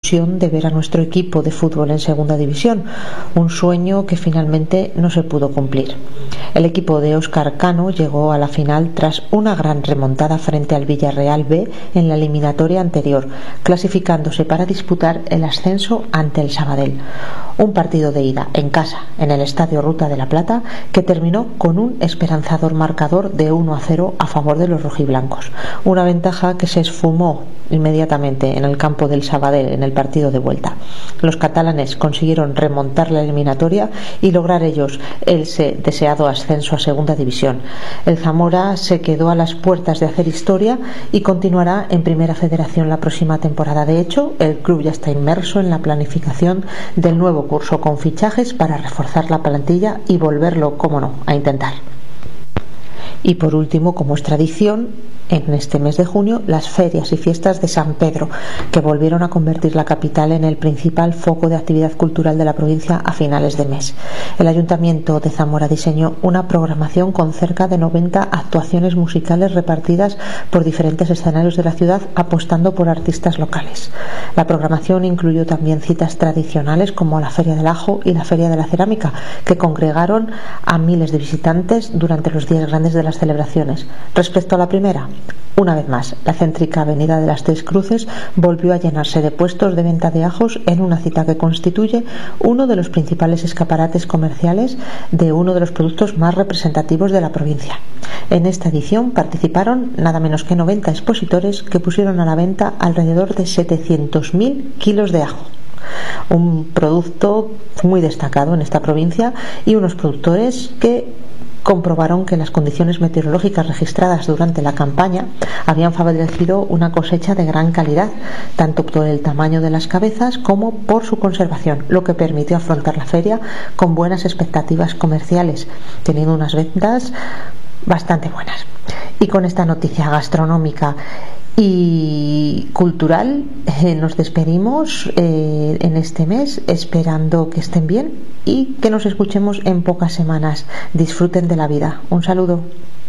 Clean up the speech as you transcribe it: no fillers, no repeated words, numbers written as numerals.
ilusión de ver a nuestro equipo de fútbol en segunda división, un sueño que finalmente no se pudo cumplir. El equipo de Óscar Cano llegó a la final tras una gran remontada frente al Villarreal B en la eliminatoria anterior, clasificándose para disputar el ascenso ante el Sabadell. Un partido de ida en casa, en el Estadio Ruta de la Plata, que terminó con un esperanzador marcador de 1-0 a favor de los rojiblancos. Una ventaja que se esfumó inmediatamente en el campo del Sabadell en el partido de vuelta. Los catalanes consiguieron remontar la eliminatoria y lograr ellos el deseado ascenso a segunda división. El Zamora se quedó a las puertas de hacer historia y continuará en Primera Federación la próxima temporada. De hecho, el club ya está inmerso en la planificación del nuevo curso con fichajes para reforzar la plantilla y volverlo, cómo no, a intentar. Y por último, como es tradición, en este mes de junio, las ferias y fiestas de San Pedro, que volvieron a convertir la capital en el principal foco de actividad cultural de la provincia a finales de mes. El Ayuntamiento de Zamora diseñó una programación con cerca de 90 actuaciones musicales repartidas por diferentes escenarios de la ciudad, apostando por artistas locales. La programación incluyó también citas tradicionales como la Feria del Ajo y la Feria de la Cerámica, que congregaron a miles de visitantes durante los días grandes de las celebraciones. Respecto a la primera, una vez más, la céntrica Avenida de las Tres Cruces volvió a llenarse de puestos de venta de ajos en una cita que constituye uno de los principales escaparates comerciales de uno de los productos más representativos de la provincia. En esta edición participaron nada menos que 90 expositores que pusieron a la venta alrededor de 700.000 kilos de ajo, un producto muy destacado en esta provincia, y unos productores que comprobaron que las condiciones meteorológicas registradas durante la campaña habían favorecido una cosecha de gran calidad, tanto por el tamaño de las cabezas como por su conservación, lo que permitió afrontar la feria con buenas expectativas comerciales, teniendo unas ventas bastante buenas. Y con esta noticia gastronómica y cultural nos despedimos en este mes, esperando que estén bien y que nos escuchemos en pocas semanas. Disfruten de la vida. Un saludo.